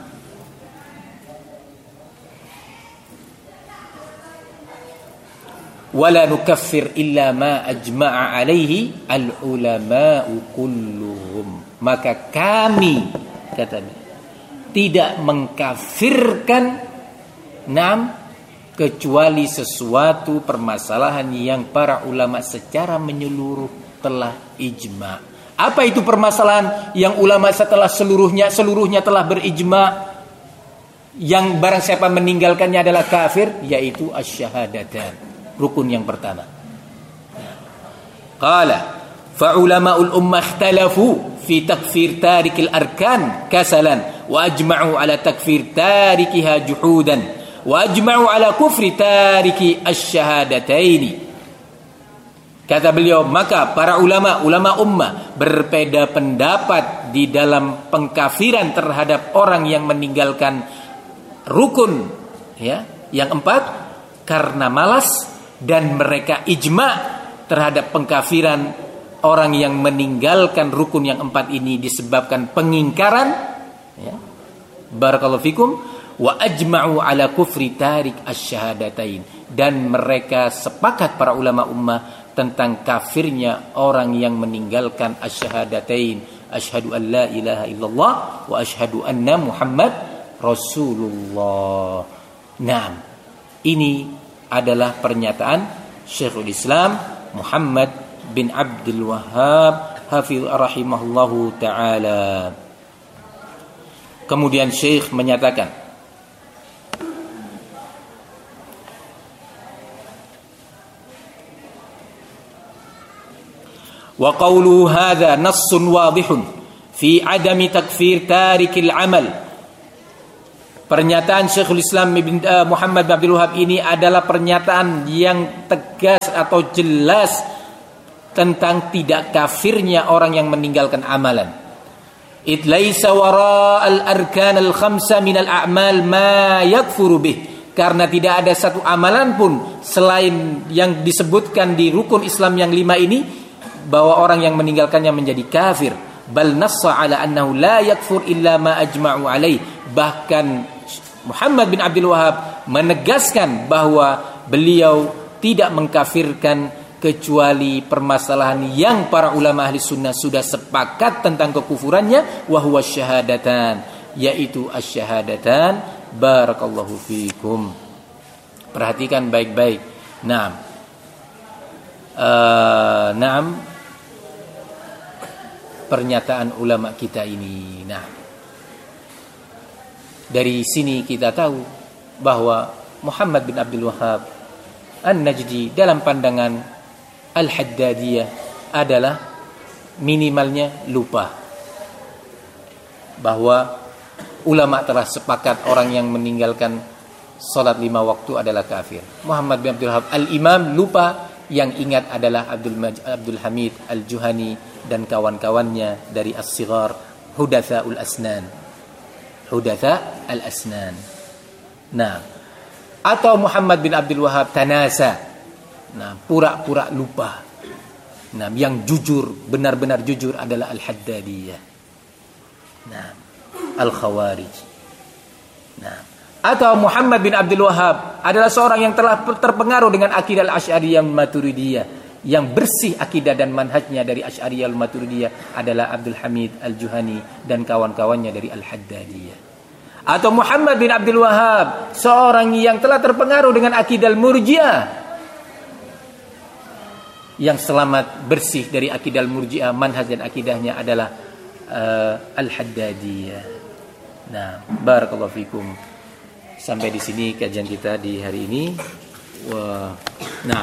Speaker 1: wala nukaffir illa ma ajma'a alaihi al-ulama'u kulluhum. Maka kami, katanya, tidak mengkafirkan nam kecuali sesuatu permasalahan yang para ulama secara menyeluruh telah ijma'. Apa itu permasalahan yang ulama setelah seluruhnya seluruhnya telah berijma', yang barang siapa meninggalkannya adalah kafir, yaitu asyhadatan, rukun yang pertama. qala fa ulama'ul ummah ikhtalafu fi takfir tarikil arkan kasalan wa ajma'u ala takfir tarikiha juhudan wa ajma'u ala kufri tariki asy-syahadataini. Kata beliau, maka para ulama, ulama ummah berbeda pendapat di dalam pengkafiran terhadap orang yang meninggalkan rukun ya, yang empat karena malas, dan mereka ijma' terhadap pengkafiran orang yang meninggalkan rukun yang empat ini disebabkan pengingkaran ya. Barakallahu fikum. Wa ajma'u ala kufri tarik asy-syahadatain, dan mereka sepakat para ulama ummah tentang kafirnya orang yang meninggalkan asyhadatain, asyhadu an la ilaha illallah wa asyhadu anna Muhammad Rasulullah. Naam, ini adalah pernyataan Syekhul Islam Muhammad bin Abdul Wahhab hafiz rahimahullahu taala. Kemudian Syekh menyatakan, wa qawluhu hadza nassun wadihun fi adami takfir tarikil amal. Pernyataan Syekhul Islam Ibn uh, Muhammad bin Abdul Wahhab ini adalah pernyataan yang tegas atau jelas tentang tidak kafirnya orang yang meninggalkan amalan. It laisa wara al-arkan al-khamsa min al-a'mal ma yakfuru bih. Karena tidak ada satu amalan pun selain yang disebutkan di rukun Islam yang lima ini bahwa orang yang meninggalkannya menjadi kafir. Bal nassa ala annahu la yakfur illa ma ajma'u alaih. Bahkan Muhammad bin Abdul Wahhab menegaskan bahwa beliau tidak mengkafirkan kecuali permasalahan yang para ulama ahli sunnah sudah sepakat tentang kekufurannya, wa huwa syahadatan, yaitu asyhadatan. Barakallahu fikum. Perhatikan baik-baik. Naam. Uh, naam. Pernyataan ulama kita ini. Nah, dari sini kita tahu bahwa Muhammad bin Abdul Wahhab An-Najdi dalam pandangan Al-Haddadiyah adalah minimalnya lupa, bahwa ulama telah sepakat orang yang meninggalkan salat lima waktu adalah kafir. Muhammad bin Abdul Wahhab Al-Imam lupa, yang ingat adalah Abdul Maj- Abdul Hamid Al-Juhani dan kawan-kawannya dari As-Sighar, Hudatsaul Asnan. Hudatsa al-Asnan. Nah, atau Muhammad bin Abdul Wahhab tanasa. Nah, pura-pura lupa. Nah, yang jujur, benar-benar jujur adalah Al-Haddadiyah. Nah, Al-Khawarij. Nah, atau Muhammad bin Abdul Wahhab adalah seorang yang telah terpengaruh dengan akidah Al-Asy'ariyah Maturidiyah. Yang bersih akidah dan manhajnya dari Asy'ariyah Maturidiyah adalah Abdul Hamid Al-Juhani dan kawan-kawannya dari Al-Haddadiyah. Atau Muhammad bin Abdul Wahhab, seorang yang telah terpengaruh dengan akidah Al-Murji'ah, yang selamat bersih dari akidah Al-Murji'ah, manhaj dan akidahnya adalah uh, Al-Haddadiyah. Nah, barakallahu fikum. Sampai di sini kajian kita di hari ini. Wah, nah.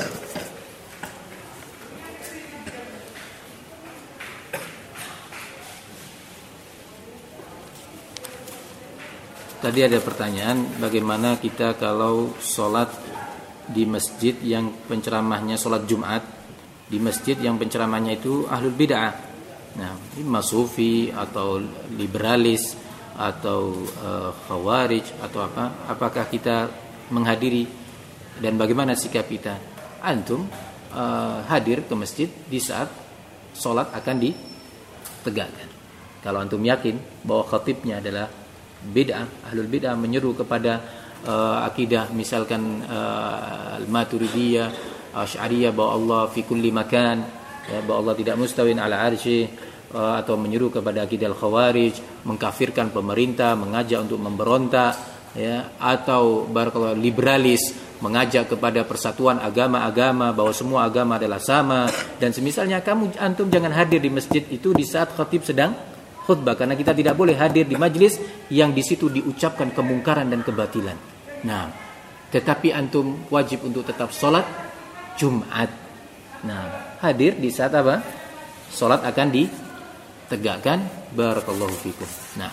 Speaker 1: Tadi ada pertanyaan, bagaimana kita kalau sholat di masjid yang penceramahnya sholat Jumat, di masjid yang penceramahnya itu ahlul bid'ah, nah, imma sufi atau liberalis atau uh, khawarij atau apa, apakah kita menghadiri dan bagaimana sikap kita? Antum uh, hadir ke masjid di saat sholat akan ditegakkan. Kalau antum yakin bahwa khatibnya adalah bid'ah, ahlul bid'ah, menyeru kepada uh, akidah misalkan uh, al-Maturidiyah, Asy'ariyah bahwa Allah fi kulli makan, ya, bahwa Allah tidak mustawin ala arsy, uh, atau menyeru kepada akidah al-Khawarij, mengkafirkan pemerintah, mengajak untuk memberontak, ya, atau barakallahu liberalis, mengajak kepada persatuan agama-agama, bahwa semua agama adalah sama, dan semisalnya, kamu antum jangan hadir di masjid itu di saat khatib sedang khutbah, karena kita tidak boleh hadir di majlis yang di situ diucapkan kemungkaran dan kebatilan. Nah, tetapi antum wajib untuk tetap sholat Jumat. Nah, hadir di saat apa? Salat akan ditegakkan. Barakallahu fikum. Nah,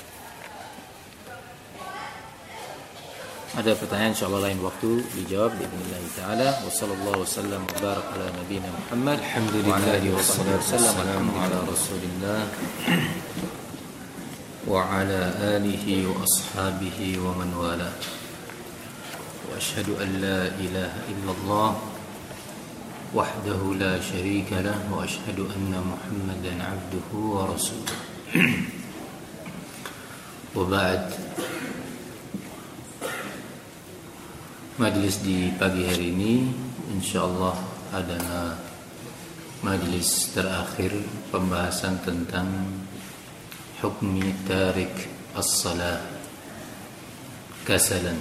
Speaker 1: ada pertanyaan insyaallah lain waktu dijawab bismillah taala. Wassallallahu wasallam wa baraka ala nabiyyina Muhammad. Alhamdulillah wassalatu wassalamu ala rasulillah wa ala alihi wa ashabihi wa man wala. Wa asyhadu an la ilaha illallah wahdahu la syarika lah wa asyhadu anna Muhammadan abduhu wa rasuluh. Wa ba'd. Majlis di pagi hari ini insyaallah adalah majlis terakhir pembahasan tentang hukmi tarik as-salah kasalan.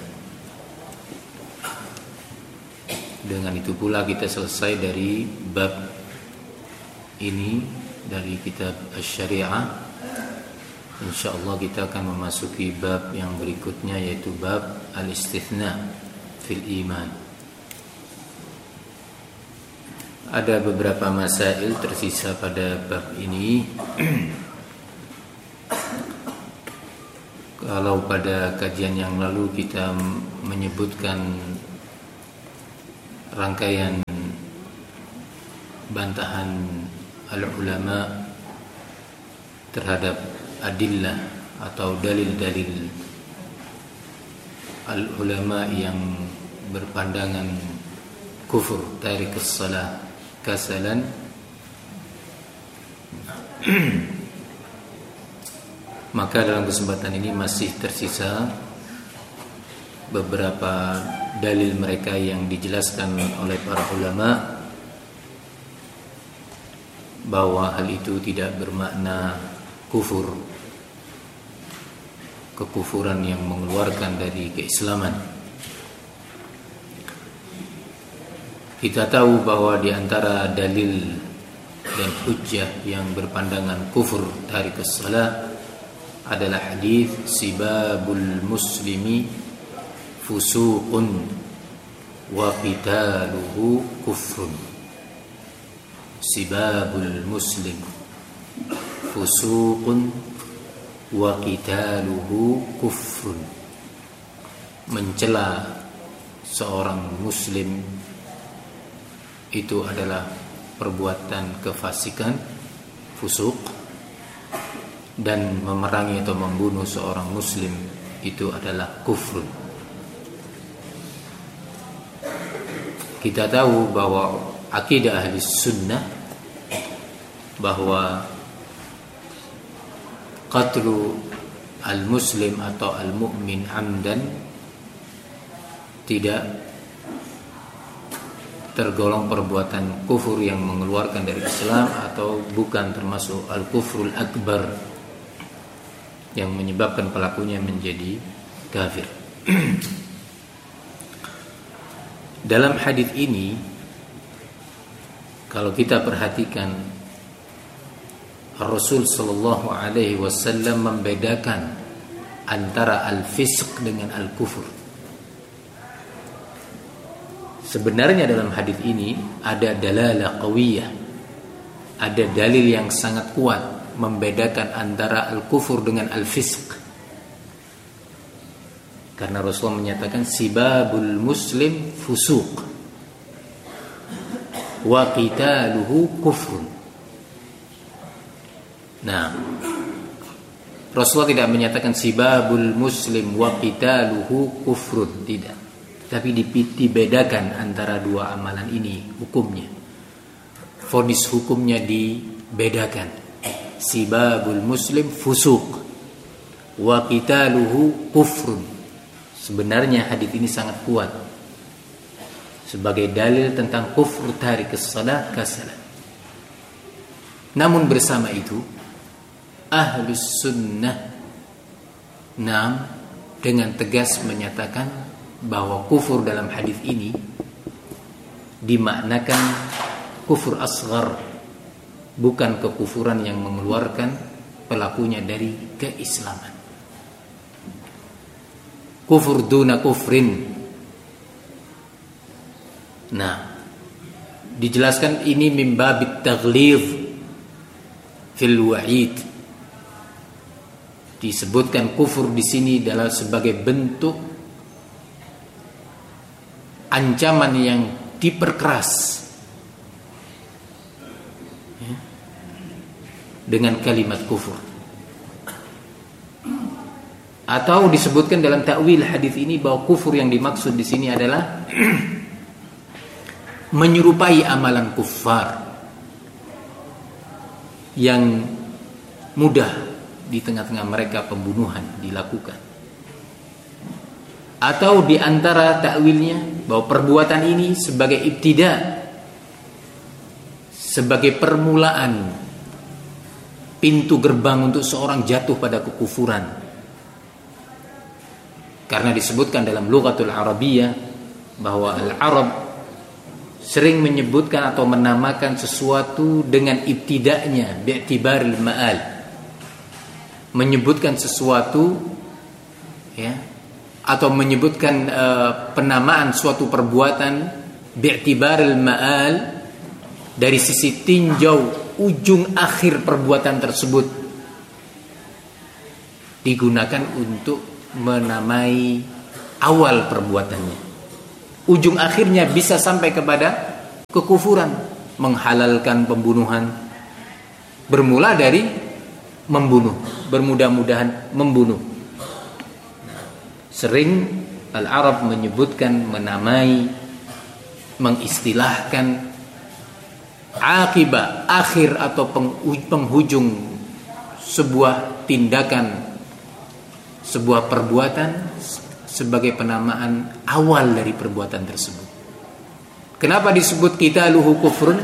Speaker 1: Dengan itu pula kita selesai dari bab ini dari kitab Asy-Syari'ah. Insyaallah kita akan memasuki bab yang berikutnya, yaitu bab al-istithna fil iman. Ada beberapa masail tersisa pada bab ini. Kalau pada kajian yang lalu kita menyebutkan rangkaian bantahan al-ulama terhadap adillah atau dalil-dalil al-ulama yang berpandangan kufur tarik as-salah kasalan, maka dalam kesempatan ini masih tersisa beberapa dalil mereka yang dijelaskan oleh para ulama bahwa hal itu tidak bermakna kufur, kekufuran yang mengeluarkan dari keislaman. Kita tahu bahwa di antara dalil dan hujjah yang berpandangan kufur tarikus salah adalah hadis sibabul muslimi fusuqun wa qitaluhu kufrun. Sibabul muslim fusuqun wa qitaluhu kufrun. Mencela seorang muslim itu adalah perbuatan kefasikan, fusuk, dan memerangi atau membunuh seorang muslim itu adalah kufrun. Kita tahu bahwa akidah ahli sunnah bahwa qatlu al-muslim atau al-mu'min amdan tidak tergolong perbuatan kufur yang mengeluarkan dari Islam atau bukan termasuk al-kufrul akbar yang menyebabkan pelakunya menjadi kafir. Dalam hadis ini kalau kita perhatikan, Rasul sallallahu alaihi wasallam membedakan antara al-fisq dengan al-kufur. Sebenarnya dalam hadis ini ada dalalah qawiyah, ada dalil yang sangat kuat membedakan antara al-kufur dengan al-fisq. Karena Rasulullah menyatakan sibabul muslim fusuq wa qitaluhu kufrun. Nah, Rasulullah tidak menyatakan sibabul muslim wa qitaluhu kufrun, tidak. Tapi dibedakan antara dua amalan ini hukumnya. Vonis hukumnya dibedakan. Sibabul muslim fusuq wa qitaluhu kufrun. Sebenarnya hadis ini sangat kuat sebagai dalil tentang kufur tarikus salah kasalan. Namun bersama itu Ahlus Sunnah nam dengan tegas menyatakan bahwa kufur dalam hadis ini dimaknakan kufur asghar, bukan kekufuran yang mengeluarkan pelakunya dari keislaman. Kufur duna kufrin. Nah, dijelaskan ini min babit taghlidh fil wa'id. Disebutkan kufur di sini adalah sebagai bentuk ancaman yang diperkeras ya, dengan kalimat kufur. Atau disebutkan dalam takwil hadis ini bahwa kufur yang dimaksud di sini adalah menyerupai amalan kuffar yang mudah di tengah-tengah mereka pembunuhan dilakukan. Atau di antara takwilnya bahwa perbuatan ini sebagai ibtida, sebagai permulaan pintu gerbang untuk seorang jatuh pada kekufuran. Karena disebutkan dalam lughatul Arabiyah bahwa al-Arab sering menyebutkan atau menamakan sesuatu dengan ibtida'nya bi'tibaril ma'al. Menyebutkan sesuatu ya, atau menyebutkan uh, penamaan suatu perbuatan bi'tibaril ma'al dari sisi tinjau ujung akhir perbuatan tersebut, digunakan untuk menamai awal perbuatannya. Ujung akhirnya bisa sampai kepada kekufuran, menghalalkan pembunuhan, bermula dari membunuh, bermudah-mudahan membunuh. Sering Al-Arab menyebutkan, menamai, mengistilahkan akibat akhir atau penghujung sebuah tindakan, sebuah perbuatan sebagai penamaan awal dari perbuatan tersebut. Kenapa disebut qitaluhu kufrun?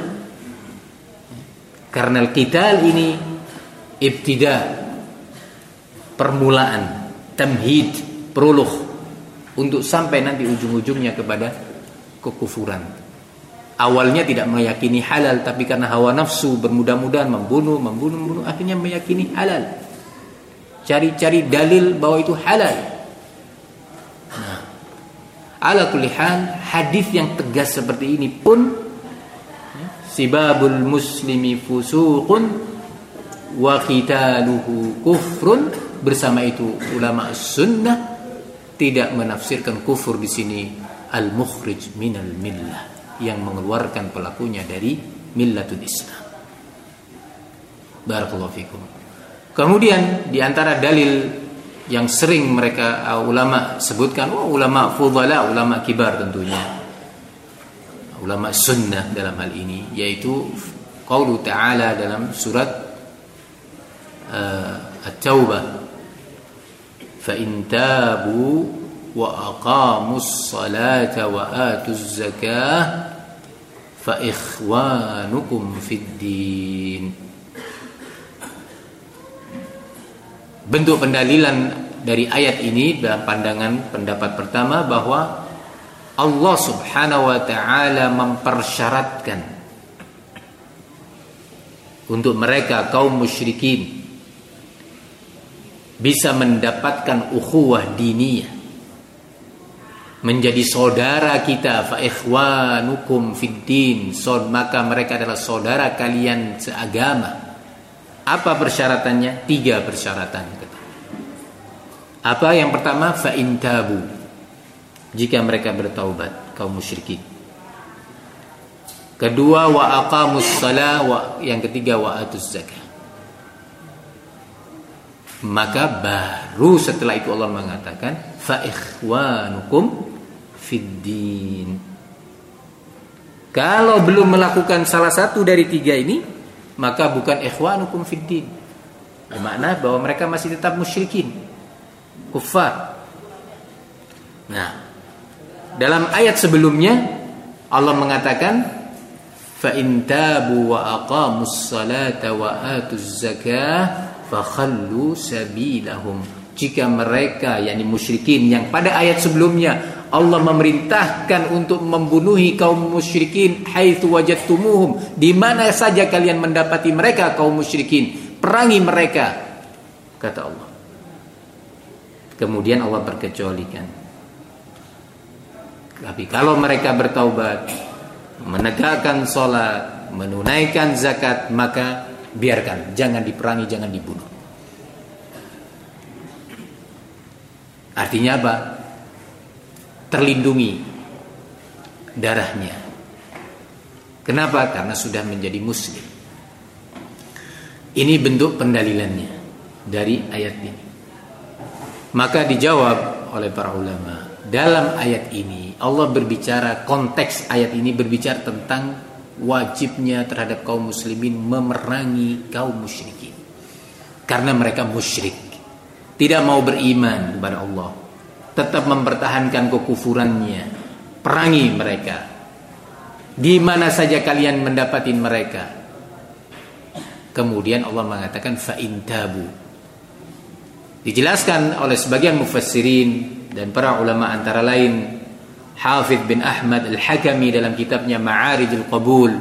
Speaker 1: Karena qital ini ibtida, permulaan, tamhid, prolog untuk sampai nanti ujung-ujungnya kepada kekufuran. Awalnya tidak meyakini halal, tapi karena hawa nafsu bermudah-mudahan membunuh, membunuh, membunuh, akhirnya meyakini halal. Cari-cari dalil bahwa itu halal. Nah, ala kulli hal, hadis yang tegas seperti ini pun sibabul muslimi fusuqun wa qitaluhu kufrun, bersama itu ulama sunnah tidak menafsirkan kufur di sini al-mukhrij minal millah, yang mengeluarkan pelakunya dari millatul Islam. Barakallahu fikum. Kemudian di antara dalil yang sering mereka uh, ulama sebutkan, oh, ulama fudhala, ulama kibar tentunya, ulama sunnah dalam hal ini, yaitu qaulu ta'ala dalam surat uh, At-Taubah, fa in tabu wa aqamus salata wa atuz zakah fa ikhwanukum fid din. Bentuk pendalilan dari ayat ini dalam pandangan pendapat pertama bahwa Allah Subhanahu wa taala mempersyaratkan untuk mereka kaum musyrikin bisa mendapatkan ukhuwah diniyah, menjadi saudara kita, fa ikhwanukum fid din, maka mereka adalah saudara kalian seagama. Apa persyaratannya? Tiga persyaratan. Apa yang pertama? Fa in tabu, jika mereka bertaubat, kaum musyrikin. Kedua, wa aqamus shalah, wa, yang ketiga wa atuz zakah. Maka baru setelah itu Allah mengatakan fa ikhwanukum fid din. Kalau belum melakukan salah satu dari tiga ini, maka bukan ikhwanukum fid din. Bermakna bahwa mereka masih tetap musyrikin, kuffar. Nah, dalam ayat sebelumnya Allah mengatakan fa in tabu wa aqamus salata wa atuz zakah fakhallu sabilahum. Jika mereka, yakni musyrikin yang pada ayat sebelumnya Allah memerintahkan untuk membunuhi kaum musyrikin haitsu wajadtumuhum, di mana saja kalian mendapati mereka kaum musyrikin, perangi mereka, kata Allah. Kemudian Allah berkecualikan, tapi kalau mereka bertaubat, menegakkan sholat, menunaikan zakat, maka biarkan, jangan diperangi, jangan dibunuh. Artinya apa? Terlindungi darahnya. Kenapa? Karena sudah menjadi muslim. Ini bentuk pendalilannya dari ayat ini. Maka dijawab oleh para ulama, dalam ayat ini Allah berbicara, konteks ayat ini berbicara tentang wajibnya terhadap kaum muslimin memerangi kaum musyrikin. Karena mereka musyrik, tidak mau beriman kepada Allah, tetap mempertahankan kekufurannya. Perangi mereka. Di mana saja kalian mendapati mereka. Kemudian Allah mengatakan fa in tabu. Dijelaskan oleh sebagian mufassirin dan para ulama, antara lain Hafidz bin Ahmad Al-Hakami dalam kitabnya Ma'arijul Qabul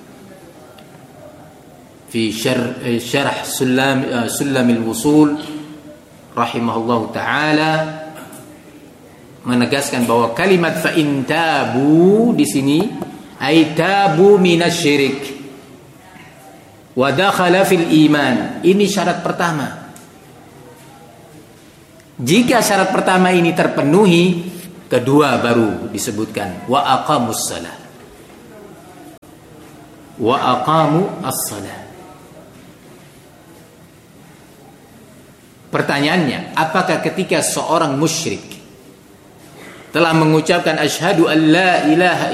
Speaker 1: fi syarh syarh Sulam Sulamil Wusul rahimahullahu taala, menegaskan bahwa kalimat fa in tabu di sini ay tabu minasyirik wa dakhala fil iman. Ini syarat pertama. Jika syarat pertama ini terpenuhi, kedua baru disebutkan wa aqamus shalah. Wa aqamu as-shalah. Pertanyaannya, apakah ketika seorang musyrik telah mengucapkan asyhadu an la ilaha